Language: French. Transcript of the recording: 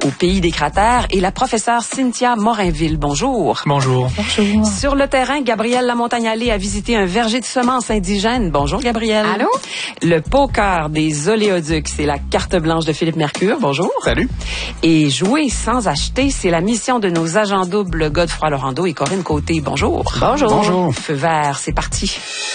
au pays des cratères et la professeure Cynthia Morinville. Bonjour. Bonjour. Bonjour. Sur le terrain, Gabrielle Lamontagne-Allé a visité un verger de semences indigènes. Bonjour, Gabrielle. Allô? Le poker des oléoducs, c'est la carte blanche de Philippe Mercure. Bonjour. Salut. Et jouer sans acheter, c'est la mission de nos agents doubles Godefroy Laurando et Corinne Côté. Bonjour. Bonjour. Bonjour. Feu vert, c'est parti.